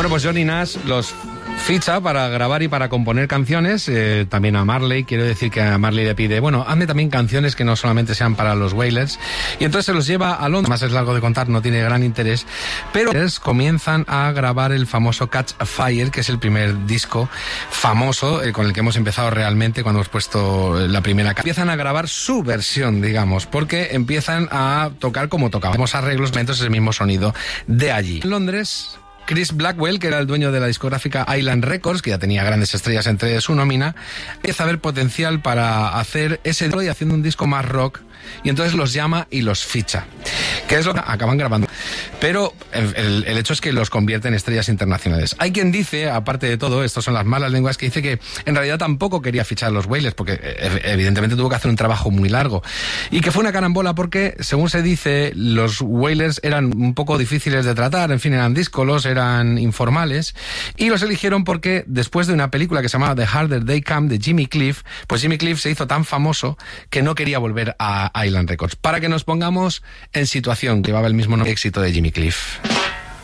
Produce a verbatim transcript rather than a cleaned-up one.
pues Johnny Nash los ficha para grabar y para componer canciones, eh, también a Marley. Quiero decir que a Marley le pide, bueno, hazme también canciones que no solamente sean para los Wailers, y entonces se los lleva a Londres. Más es largo de contar, no tiene gran interés, pero comienzan a grabar el famoso Catch a Fire, que es el primer disco famoso eh, con el que hemos empezado realmente cuando hemos puesto la primera. Empiezan a grabar su versión, digamos, porque empiezan a tocar como tocábamos, arreglos, entonces el mismo sonido de allí. En Londres, Chris Blackwell, que era el dueño de la discográfica Island Records, que ya tenía grandes estrellas entre su nómina, empieza a ver potencial para hacer ese disco y haciendo un disco más rock, y entonces los llama y los ficha, que es lo que acaban grabando. Pero el, el hecho es que los convierte en estrellas internacionales. Hay quien dice, aparte de todo, estos son las malas lenguas, que dice que en realidad tampoco quería fichar a los Wailers, porque evidentemente tuvo que hacer un trabajo muy largo, y que fue una carambola porque, según se dice, los Wailers eran un poco difíciles de tratar, en fin, eran díscolos, eran informales, y los eligieron porque después de una película que se llamaba The Harder They Come, de Jimmy Cliff, pues Jimmy Cliff se hizo tan famoso que no quería volver a Island Records. Para que nos pongamos en situación, que llevaba el mismo éxito de Jimmy Cliff.